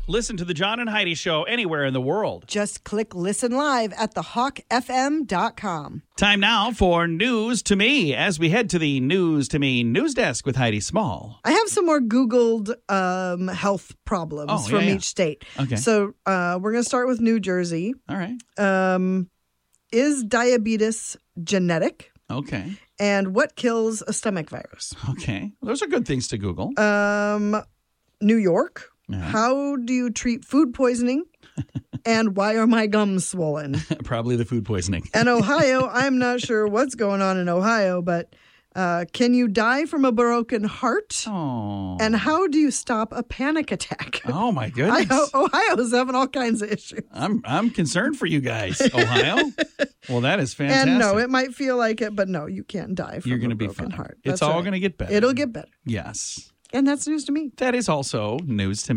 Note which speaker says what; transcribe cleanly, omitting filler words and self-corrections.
Speaker 1: Listen to the John and Heidi Show anywhere in the world.
Speaker 2: Just click listen live at thehawkfm.com.
Speaker 1: Time now for News to Me as we head to the News to Me news desk with Heidi Small.
Speaker 2: I have some more Googled health problems from each state.
Speaker 1: Okay.
Speaker 2: So we're going to start with New Jersey.
Speaker 1: All right.
Speaker 2: Is diabetes genetic?
Speaker 1: Okay.
Speaker 2: And what kills a stomach virus?
Speaker 1: Okay. Those are good things to Google.
Speaker 2: New York.
Speaker 1: Yeah.
Speaker 2: How do you treat food poisoning? And why are my gums swollen?
Speaker 1: Probably the food poisoning.
Speaker 2: And Ohio, I'm not sure what's going on in Ohio, but can you die from a broken heart?
Speaker 1: Oh.
Speaker 2: And how do you stop a panic attack?
Speaker 1: Oh, my goodness.
Speaker 2: Ohio's having all kinds of issues.
Speaker 1: I'm concerned for you guys, Ohio. Well, that is fantastic.
Speaker 2: And no, it might feel like it, but no, you can't die from
Speaker 1: You're
Speaker 2: a
Speaker 1: be
Speaker 2: broken
Speaker 1: fine.
Speaker 2: heart.
Speaker 1: It's
Speaker 2: That's
Speaker 1: all
Speaker 2: right.
Speaker 1: going to get better.
Speaker 2: It'll get better.
Speaker 1: Yes.
Speaker 2: And that's news to me.
Speaker 1: That is also news to me.